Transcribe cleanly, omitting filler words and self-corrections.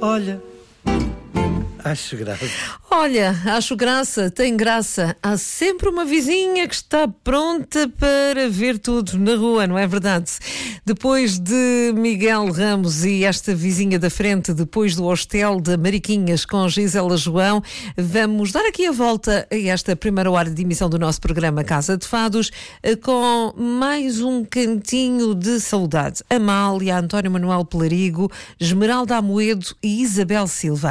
Olha, acho graça. Olha, acho graça, tem graça. Há sempre uma vizinha que está pronta para ver tudo na rua, não é verdade? Depois de Miguel Ramos e esta vizinha da frente, depois do Hostel de Mariquinhas com Gisela João, vamos dar aqui a volta a esta primeira hora de emissão do nosso programa Casa de Fados, com mais um cantinho de saudade. Amália, António Manuel Pelarigo, Esmeralda Amoedo e Isabel Silva.